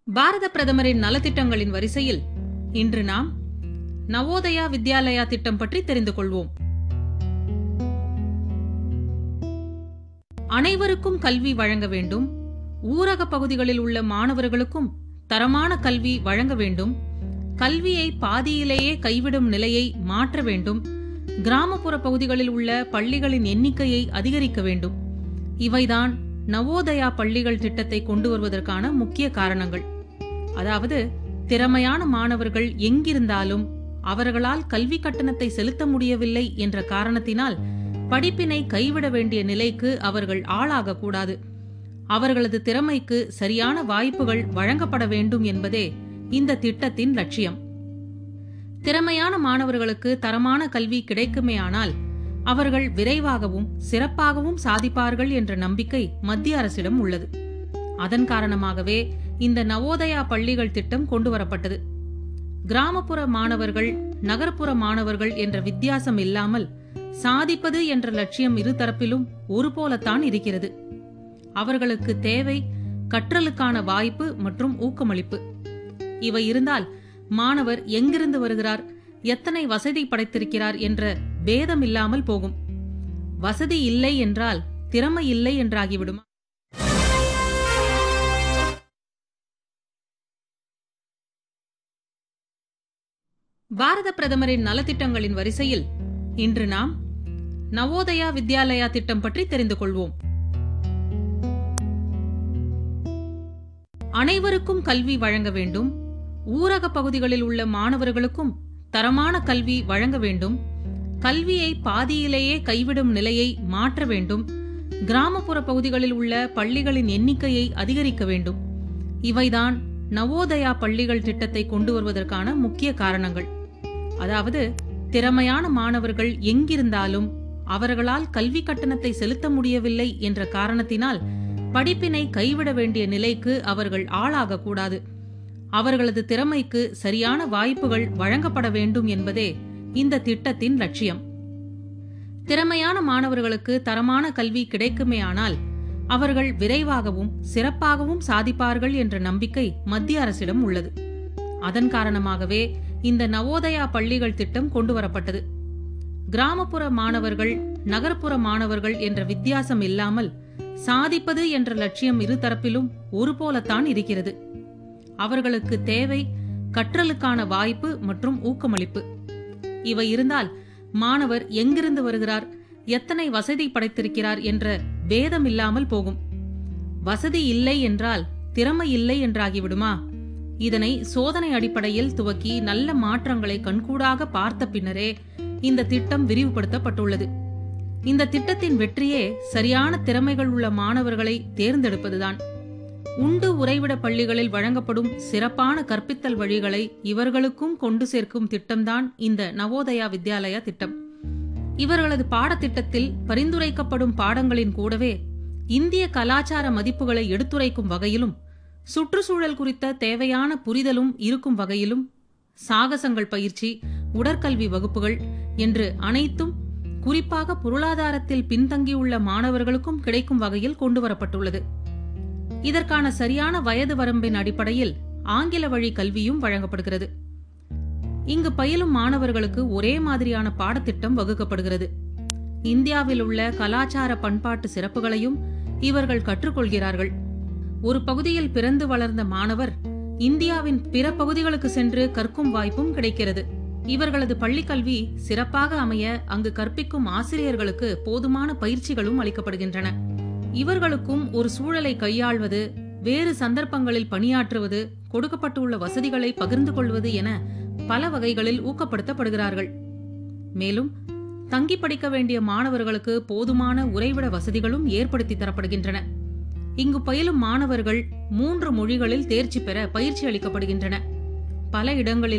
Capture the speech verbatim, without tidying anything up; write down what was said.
பாரத பிரதமரின் நலத்திட்டங்களின் வரிசையில் இன்று நாம் நவோதயா வித்யாலயா திட்டம் பற்றி தெரிந்து கொள்வோம். அனைவருக்கும் கல்வி வழங்க வேண்டும், ஊரக பகுதிகளில் உள்ள மாணவர்களுக்கும் தரமான கல்வி வழங்க வேண்டும், கல்வியை பாதியிலேயே கைவிடும் நிலையை மாற்ற வேண்டும், கிராமப்புற பகுதிகளில் உள்ள பள்ளிகளின் எண்ணிக்கையை அதிகரிக்க வேண்டும். இவைதான் நவோதயா பள்ளிகள் திட்டத்தை கொண்டு வருவதற்கான முக்கிய காரணங்கள். அதாவது, திறமையான மாணவர்கள் எங்கிருந்தாலும் அவர்களால் கல்வி கட்டணத்தை செலுத்த முடியவில்லை என்ற காரணத்தினால் படிப்பினை கைவிட வேண்டிய நிலைக்கு அவர்கள் ஆளாகக்கூடாது. அவர்களது திறமைக்கு சரியான வாய்ப்புகள் வழங்கப்பட வேண்டும் என்பதே இந்த திட்டத்தின் லட்சியம். திறமையான மாணவர்களுக்கு தரமான கல்வி கிடைக்குமேயானால் அவர்கள் விரைவாகவும் சிறப்பாகவும் சாதிப்பார்கள் என்ற நம்பிக்கை மத்திய அரசிடம் உள்ளது. அதன் காரணமாகவே இந்த நவோதயா பள்ளிகள் திட்டம் கொண்டுவரப்பட்டது. கிராமப்புற மாணவர்கள், நகர்ப்புற மாணவர்கள் என்ற வித்தியாசம் இல்லாமல் சாதிப்பது என்ற லட்சியம் இருதரப்பிலும் ஒருபோலத்தான் இருக்கிறது. அவர்களுக்கு தேவை கற்றலுக்கான வாய்ப்பு மற்றும் ஊக்கமளிப்பு. இவை இருந்தால் மாணவர் எங்கிருந்து வருகிறார், எத்தனை வசதி படைத்திருக்கிறார் என்ற பேதம் இல்லாமல் போகும். வசதி இல்லை என்றால் திறமை இல்லை என்றாகிவிடுமா? பாரத பிரதமரின் நலத்திட்டங்களின் வரிசையில் இன்று நாம் நவோதயா வித்யாலயா திட்டம் பற்றி தெரிந்து கொள்வோம். அனைவருக்கும் கல்வி வழங்க வேண்டும், ஊரக பகுதிகளில் உள்ள மாணவர்களுக்கும் தரமான கல்வி வழங்க வேண்டும், கல்வியை பாதியிலேயே கைவிடும் நிலையை மாற்ற வேண்டும், கிராமப்புற பகுதிகளில் உள்ள பள்ளிகளின் எண்ணிக்கையை அதிகரிக்க வேண்டும். இவைதான் நவோதயா பள்ளிகள் திட்டத்தை கொண்டு வருவதற்கான முக்கிய காரணங்கள். அதாவது, திறமையான மாணவர்கள் எங்கிருந்தாலும் அவர்களால் கல்வி கட்டணத்தை செலுத்த முடியவில்லை என்ற காரணத்தினால் படிப்பினை கைவிட வேண்டிய நிலைக்கு அவர்கள் ஆளாகக்கூடாது. அவர்களது திறமைக்கு சரியான வாய்ப்புகள் வழங்கப்பட வேண்டும் என்பதே இந்த திட்டத்தின் லட்சியம். திறமையான மாணவர்களுக்கு தரமான கல்வி கிடைக்குமேயானால் அவர்கள் விரைவாகவும் சிறப்பாகவும் சாதிப்பார்கள் என்ற நம்பிக்கை மத்திய அரசிடம் உள்ளது. அதன் காரணமாகவே இந்த நவோதயா பள்ளிகள் திட்டம் கொண்டுவரப்பட்டது. கிராமப்புற மாணவர்கள், நகர்ப்புற மாணவர்கள் என்ற வித்தியாசம் இல்லாமல் சாதிப்பது என்ற லட்சியம் இருதரப்பிலும் ஒருபோலத்தான் இருக்கிறது. அவர்களுக்கு தேவை கற்றலுக்கான வாய்ப்பு மற்றும் ஊக்கமளிப்பு. இவை இருந்தால் மாணவர் எங்கிருந்து வருகிறார், எத்தனை வசதி படைத்திருக்கிறார் என்ற பேதம் இல்லாமல் போகும். வசதி இல்லை என்றால் திறமை இல்லை என்றாகிவிடுமா? இதனை சோதனை அடிப்படையில் துவக்கி நல்ல மாற்றங்களை கண்கூடாக பார்த்த பின்னரே இந்த திட்டம் விரிவுபடுத்தப்பட்டுள்ளது. இந்த திட்டத்தின் வெற்றியே சரியான திறமைகள் உள்ள மாணவர்களை தேர்ந்தெடுப்பதுதான். உண்டு உறைவிட பள்ளிகளில் வழங்கப்படும் சிறப்பான கற்பித்தல் வழிகளை இவர்களுக்கும் கொண்டு சேர்க்கும் திட்டம்தான் இந்த நவோதயா வித்யாலயா திட்டம். இவர்களது பாடத்திட்டத்தில் பரிந்துரைக்கப்படும் பாடங்களின் கூடவே இந்திய கலாச்சார மதிப்புகளை எடுத்துரைக்கும் வகையிலும், சுற்றுச்சூழல் குறித்த தேவையான புரிதலும் இருக்கும் வகையிலும் சாகசங்கள் பயிற்சி, உடற்கல்வி வகுப்புகள் என்று அனைத்தும் குறிப்பாக பொருளாதாரத்தில் பின்தங்கியுள்ள மாணவர்களுக்கும் கிடைக்கும் வகையில் கொண்டுவரப்பட்டுள்ளது. இதற்கான சரியான வயது வரம்பின் அடிப்படையில் ஆங்கில வழி கல்வியும் வழங்கப்படுகிறது. இங்கு பயிலும் மாணவர்களுக்கு ஒரே மாதிரியான பாடத்திட்டம் வகுக்கப்படுகிறது. இந்தியாவில் உள்ள கலாச்சார பண்பாட்டு சிறப்புகளையும் இவர்கள் கற்றுக்கொள்கிறார்கள். ஒரு பகுதியில் பிறந்து வளர்ந்த மாணவர் இந்தியாவின் பிற பகுதிகளுக்கு சென்று கற்கும் வாய்ப்பும் கிடைக்கிறது. இவர்களது பள்ளிக்கல்வி சிறப்பாக அமைய அங்கு கற்பிக்கும் ஆசிரியர்களுக்கு போதுமான பயிற்சிகளும் அளிக்கப்படுகின்றன. இவர்களுக்கும் ஒரு சூழலை கையாள்வது, வேறு சந்தர்ப்பங்களில் பணியாற்றுவது, கொடுக்கப்பட்டுள்ள வசதிகளை பகிர்ந்து கொள்வது என பல வகைகளில் ஊக்கப்படுத்தப்படுகிறார்கள். மேலும் தங்கி படிக்க வேண்டிய மாணவர்களுக்கு போதுமான உறைவிட வசதிகளும் ஏற்படுத்தி தரப்படுகின்றன. இங்கு பயிலும் மாணவர்கள் மூன்று மொழிகளில் தேர்ச்சி பெற பயிற்சி அளிக்கப்படுகின்றன. பல இடங்களில்